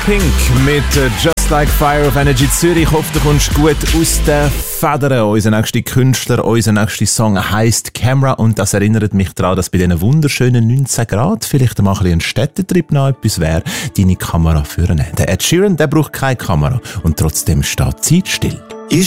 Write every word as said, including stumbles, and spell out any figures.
Pink mit Just Like Fire auf Energy Zürich. Ich hoffe, du kommst gut aus den Federn. Unser nächster Künstler, unser nächster Song heisst Camera und das erinnert mich daran, dass bei diesen wunderschönen neunzehn Grad vielleicht mal ein bisschen ein Städtetrip noch etwas wäre, deine Kamera führen. Der Ed Sheeran, der braucht keine Kamera und trotzdem steht die Zeit still.